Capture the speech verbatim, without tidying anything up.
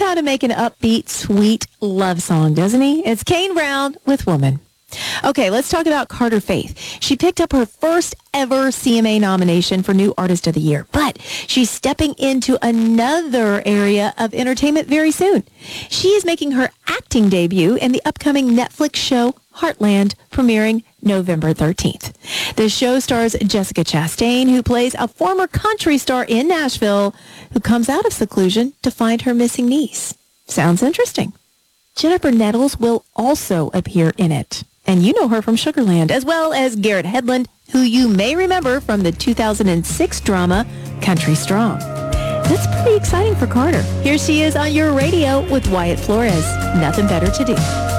how to make an upbeat, sweet love song, doesn't he? It's Kane Brown with Woman. Okay, let's talk about Carter Faith. She picked up her first ever C M A nomination for New Artist of the Year, but she's stepping into another area of entertainment very soon. She is making her acting debut in the upcoming Netflix show Heartland, premiering November thirteenth. The show stars Jessica Chastain, who plays a former country star in Nashville who comes out of seclusion to find her missing niece. Sounds interesting. Jennifer Nettles will also appear in it. And you know her from Sugarland, as well as Garrett Hedlund, who you may remember from the two thousand six drama Country Strong. That's pretty exciting for Carter. Here she is on your radio with Wyatt Flores. Nothing better to do.